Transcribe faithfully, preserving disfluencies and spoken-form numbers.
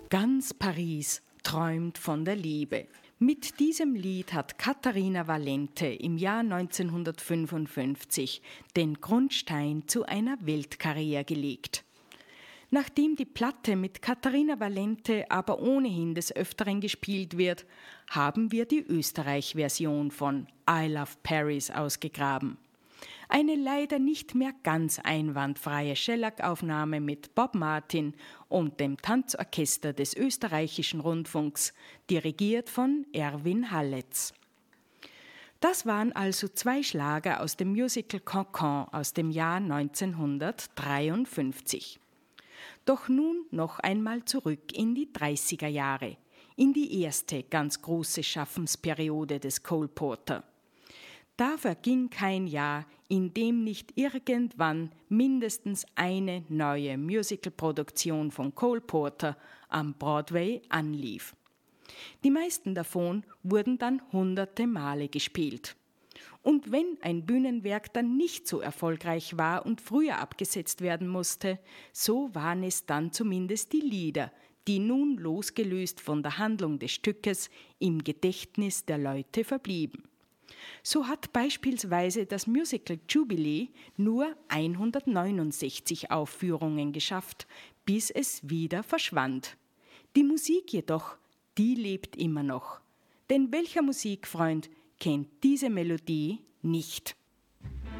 Ganz Paris träumt von der Liebe. Mit diesem Lied hat Caterina Valente im Jahr neunzehnhundertfünfundfünfzig den Grundstein zu einer Weltkarriere gelegt. Nachdem die Platte mit Caterina Valente aber ohnehin des Öfteren gespielt wird, haben wir die Österreich-Version von I Love Paris ausgegraben. Eine leider nicht mehr ganz einwandfreie Schellack-Aufnahme mit Bob Martin und dem Tanzorchester des österreichischen Rundfunks, dirigiert von Erwin Halletz. Das waren also zwei Schlager aus dem Musical Cancan aus dem Jahr neunzehnhundertdreiundfünfzig. Doch nun noch einmal zurück in die dreißiger Jahre, in die erste ganz große Schaffensperiode des Cole Porter. Da verging kein Jahr, in dem nicht irgendwann mindestens eine neue Musicalproduktion von Cole Porter am Broadway anlief. Die meisten davon wurden dann hunderte Male gespielt. Und wenn ein Bühnenwerk dann nicht so erfolgreich war und früher abgesetzt werden musste, so waren es dann zumindest die Lieder, die nun losgelöst von der Handlung des Stückes im Gedächtnis der Leute verblieben. So hat beispielsweise das Musical Jubilee nur hundertneunundsechzig Aufführungen geschafft, bis es wieder verschwand. Die Musik jedoch, die lebt immer noch. Denn welcher Musikfreund kennt diese Melodie nicht?